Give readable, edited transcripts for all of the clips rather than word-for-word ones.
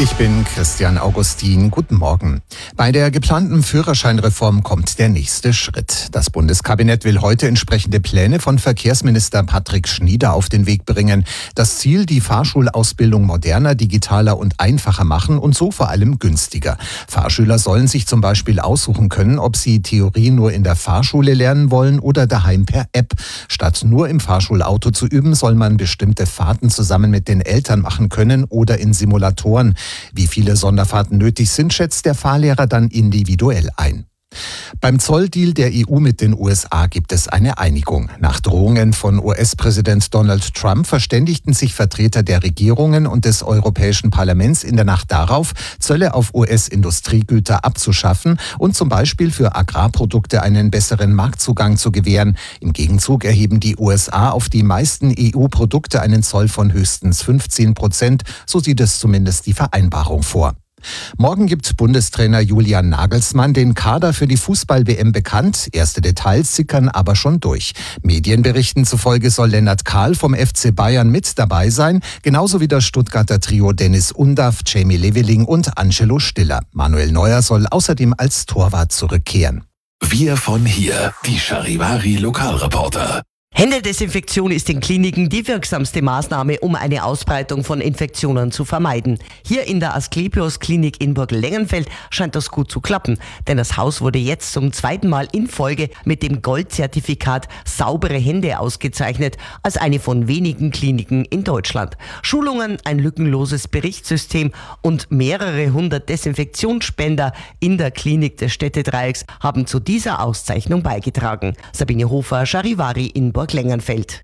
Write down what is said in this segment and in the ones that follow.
Ich bin Christian Augustin. Guten Morgen. Bei der geplanten Führerscheinreform kommt der nächste Schritt. Das Bundeskabinett will heute entsprechende Pläne von Verkehrsminister Patrick Schnieder auf den Weg bringen. Das Ziel, die Fahrschulausbildung moderner, digitaler und einfacher machen und so vor allem günstiger. Fahrschüler sollen sich zum Beispiel aussuchen können, ob sie Theorie nur in der Fahrschule lernen wollen oder daheim per App. Statt nur im Fahrschulauto zu üben, soll man bestimmte Fahrten zusammen mit den Eltern machen können oder in Simulatoren. Wie viele Sonderfahrten nötig sind, schätzt der Fahrlehrer dann individuell ein. Beim Zolldeal der EU mit den USA gibt es eine Einigung. Nach Drohungen von US-Präsident Donald Trump verständigten sich Vertreter der Regierungen und des Europäischen Parlaments in der Nacht darauf, Zölle auf US-Industriegüter abzuschaffen und zum Beispiel für Agrarprodukte einen besseren Marktzugang zu gewähren. Im Gegenzug erheben die USA auf die meisten EU-Produkte einen Zoll von höchstens 15%. So sieht es zumindest die Vereinbarung vor. Morgen gibt Bundestrainer Julian Nagelsmann den Kader für die Fußball-WM bekannt. Erste Details sickern aber schon durch. Medienberichten zufolge soll Lennart Kahl vom FC Bayern mit dabei sein, genauso wie das Stuttgarter Trio Dennis Undaff, Jamie Leveling und Angelo Stiller. Manuel Neuer soll außerdem als Torwart zurückkehren. Wir von hier, die Charivari Lokalreporter. Händedesinfektion ist in Kliniken die wirksamste Maßnahme, um eine Ausbreitung von Infektionen zu vermeiden. Hier in der Asklepios Klinik in Burglengenfeld scheint das gut zu klappen, denn das Haus wurde jetzt zum zweiten Mal in Folge mit dem Goldzertifikat Saubere Hände ausgezeichnet, als eine von wenigen Kliniken in Deutschland. Schulungen, ein lückenloses Berichtssystem und mehrere hundert Desinfektionsspender in der Klinik des Städtedreiecks haben zu dieser Auszeichnung beigetragen. Sabine Hofer, Charivari in Burglengenfeld.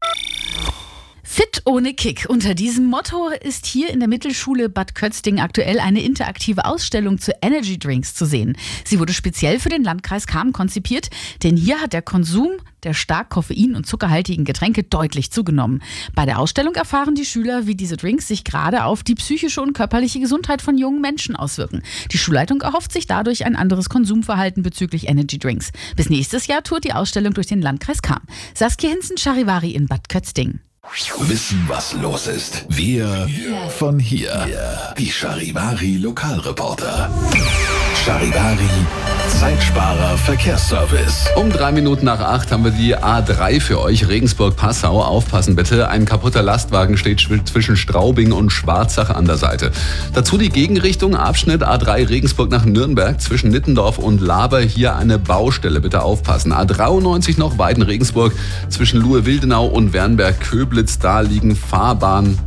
Fit ohne Kick. Unter diesem Motto ist hier in der Mittelschule Bad Kötzting aktuell eine interaktive Ausstellung zu Energy Drinks zu sehen. Sie wurde speziell für den Landkreis Cham konzipiert, denn hier hat der Konsum der stark koffein- und zuckerhaltigen Getränke deutlich zugenommen. Bei der Ausstellung erfahren die Schüler, wie diese Drinks sich gerade auf die psychische und körperliche Gesundheit von jungen Menschen auswirken. Die Schulleitung erhofft sich dadurch ein anderes Konsumverhalten bezüglich Energy Drinks. Bis nächstes Jahr tourt die Ausstellung durch den Landkreis Cham. Saskia Hinzen, Charivari in Bad Kötzting. Wissen, was los ist. Wir von hier. Die Charivari Lokalreporter. Charivari Zeitsparer Verkehrsservice. Um 3 Minuten nach 8 haben wir die A3 für euch, Regensburg-Passau. Aufpassen bitte, ein kaputter Lastwagen steht zwischen Straubing und Schwarzach an der Seite. Dazu die Gegenrichtung, Abschnitt A3 Regensburg nach Nürnberg, zwischen Nittendorf und Laber, hier eine Baustelle, bitte aufpassen. A93 noch Weiden-Regensburg, zwischen Luhe-Wildenau und Wernberg-Köblitz, da liegen Fahrbahn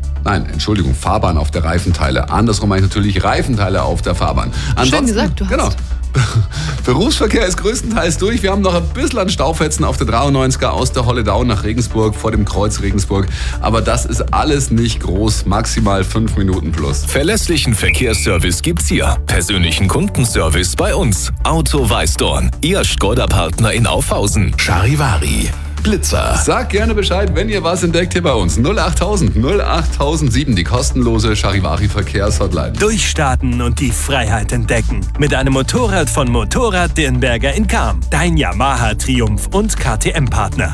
auf der Reifenteile. Andersrum meine ich natürlich Reifenteile auf der Fahrbahn. Schön gesagt, du hast. Genau. Berufsverkehr ist größtenteils durch. Wir haben noch ein bisschen an Staufetzen auf der 93er aus der Holledau nach Regensburg, vor dem Kreuz Regensburg. Aber das ist alles nicht groß, maximal 5 Minuten plus. Verlässlichen Verkehrsservice gibt's hier. Persönlichen Kundenservice bei uns. Auto Weißdorn, Ihr Skoda-Partner in Aufhausen. Charivari Blitzer. Sagt gerne Bescheid, wenn ihr was entdeckt hier bei uns. 08000 08007, die kostenlose Charivari Verkehrshotline. Durchstarten und die Freiheit entdecken. Mit einem Motorrad von Motorrad Dirnberger in Cham. Dein Yamaha Triumph und KTM-Partner.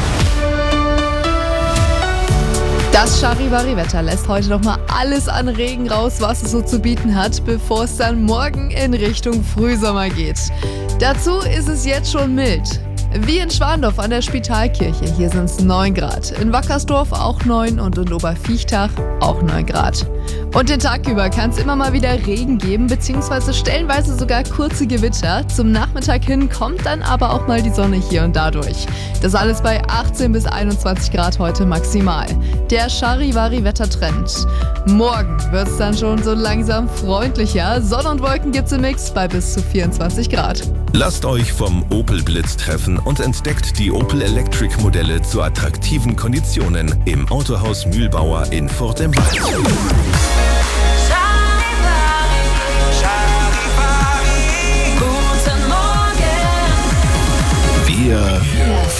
Das Charivari-Wetter lässt heute noch mal alles an Regen raus, was es so zu bieten hat, bevor es dann morgen in Richtung Frühsommer geht. Dazu ist es jetzt schon mild. Wie in Schwandorf an der Spitalkirche, hier sind es 9 Grad. In Wackersdorf auch 9 und in Oberviechtach auch 9 Grad. Und den Tag über kann es immer mal wieder Regen geben, beziehungsweise stellenweise sogar kurze Gewitter. Zum Nachmittag hin kommt dann aber auch mal die Sonne hier und da durch. Das alles bei 18 bis 21 Grad heute maximal. Der Charivari-Wettertrend. Morgen wird es dann schon so langsam freundlicher. Sonne und Wolken gibt's im Mix bei bis zu 24 Grad. Lasst euch vom Opel Blitz treffen und entdeckt die Opel Electric Modelle zu attraktiven Konditionen im Autohaus Mühlbauer in Furt im Wald.